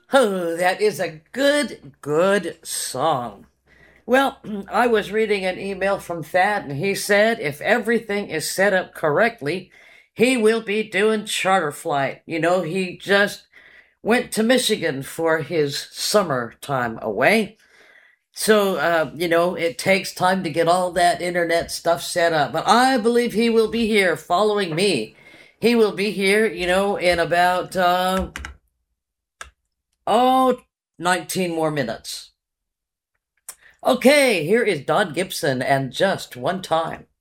Oh, that is a good song. Well, I was reading an email from Thad, and he said if everything is set up correctly, he will be doing charter flight. He just went to Michigan for his summertime away. So, it takes time to get all that internet stuff set up. But I believe he will be here following me. He will be here, in about, oh, 19 more minutes. Okay, here is Don Gibson and Just One Time.